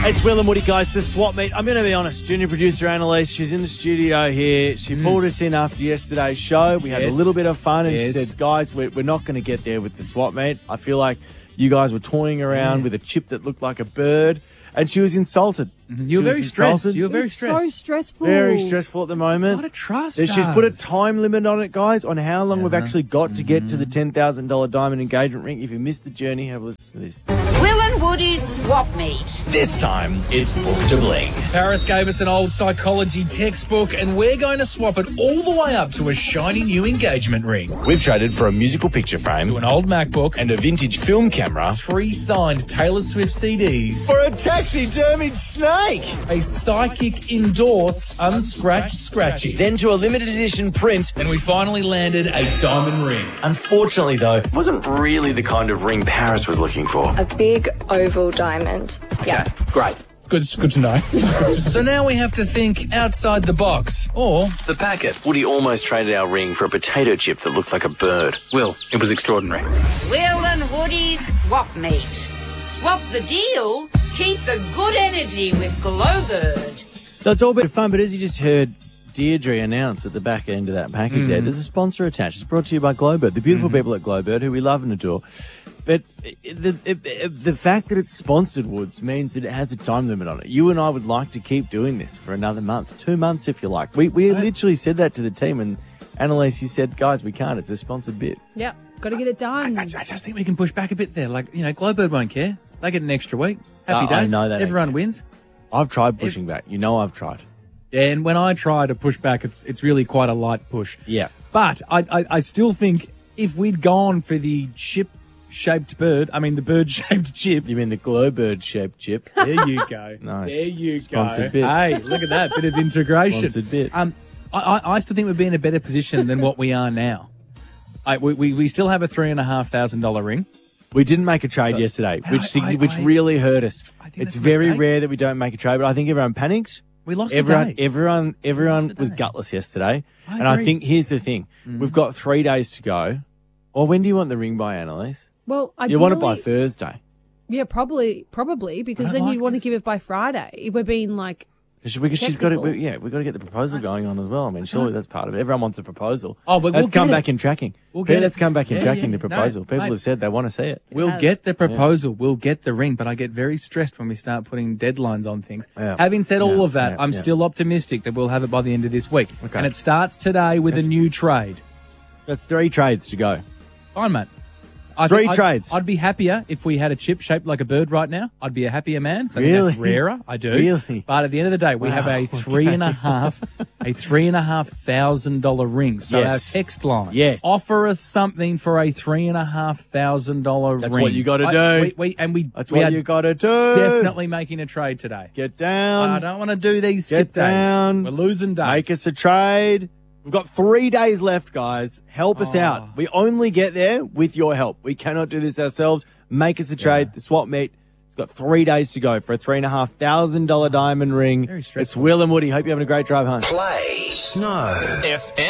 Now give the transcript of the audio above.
It's Will and Woody, guys, the swap meet. I'm going to be honest. Junior producer Annalise, she's in the studio here. She pulled us in after yesterday's show. We had a little bit of fun, and she said, guys, we're not going to get there with the swap meet. I feel like you guys were toying around with a chip that looked like a bird, and she was insulted. You were very stressed. You were very stressed. So stressful. Very stressful at the moment. What a trust. She's put a time limit on it, guys, on how long we've actually got to get to the $10,000 diamond engagement ring. If you missed the journey, have a listen to this. Will and Woody's swap meet. This time, it's Book to Bling. Paris gave us an old psychology textbook, and we're going to swap it all the way up to a shiny new engagement ring. We've traded for a musical picture frame, To an old MacBook, and a vintage film camera, 3 signed Taylor Swift CDs, for a taxidermied snake. a psychic endorsed unscratched scratchy. Then to a limited edition print. And we finally landed a diamond ring. Unfortunately, though, it wasn't really the kind of ring Paris was looking for. A big oval diamond. Yeah, great. It's good to know. So now we have to think outside the box. Or The packet. Woody almost traded our ring for a potato chip that looked like a bird. Will, it was extraordinary. Will and Woody's swap meet. Swap the deal, keep the good energy with Glowbird. So it's all a bit of fun, but as you just heard Deirdre announce at the back end of that package there's a sponsor attached. It's brought to you by Glowbird, the beautiful people at Glowbird, who we love and adore. But the fact that it's sponsored, Woods, means that it has a time limit on it. You and I would like to keep doing this for another month, 2 months if you like. We literally said that to the team, and Annalise, you said, guys, we can't. It's a sponsored bit. Yep, got to get it done. I just think we can push back a bit there. Like, Glowbird won't care. They get an extra week. Happy days. I know that. Everyone wins. I've tried pushing back. You know I've tried. Yeah, and when I try to push back, it's really quite a light push. Yeah. But I still think if we'd gone for the chip-shaped bird, the bird-shaped chip. You mean the Glowbird-shaped chip? There you go. Nice. There you Sponsored go. bit. Hey, look at that bit of integration. Sponsored bit. I still think we'd be in a better position than what we are now. We still have a $3,500 ring. We didn't make a trade yesterday, which really hurt us. I think It's that's a very mistake. rare that we don't make a trade, but I think everyone panicked. We lost Everyone a day. everyone was gutless yesterday. I And I agree. think here's the thing. We've got 3 days to go. Well, when do you want the ring by, Annalise? Well, ideally, You want it by Thursday. Yeah, probably, because I then like you'd want to this. give it by Friday. If we're being like, Because she's got Technical. it. We've got to get the proposal going on as well. Surely that's part of it. Everyone wants a proposal. Oh, but let's we'll come get back it. in tracking. We'll get Let's it. come back in Yeah, tracking yeah. the proposal. No, People mate. have said they want to see it. We'll has. get the proposal. We'll get the ring, but I get very stressed when we start putting deadlines on things. Yeah. Having said all of that, Yeah. I'm still optimistic that we'll have it by the end of this week. Okay. And it starts today with a new trade. That's 3 trades to go. Fine, mate. I 3 think trades. I'd be happier if we had a chip shaped like a bird right now. I'd be a happier man. 'Cause I Really? think that's rarer. I do. Really? But at the end of the day, we have a $3,500 ring. So Yes. our text line. Yes. Offer us something for a $3,500 ring. That's what you gotta do. That's we what are you got to do. definitely making a trade today. Get down. I don't want to do these skip Get down. days. We're losing days. Make us a trade. We've got 3 days left, guys. Help us out. We only get there with your help. We cannot do this ourselves. Make us a trade. The swap meet. It's got 3 days to go for a $3,500 diamond ring. Very It's stressful. Will and Woody. Hope you're having a great drive home. Play Snow FM.